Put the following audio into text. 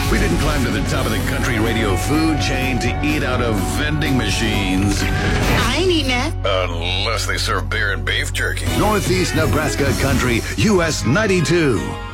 We didn't climb to the top of the country radio food chain to eat out of vending machines. I ain't eating it. Unless they serve beer and beef jerky. Northeast Nebraska Country, US 92.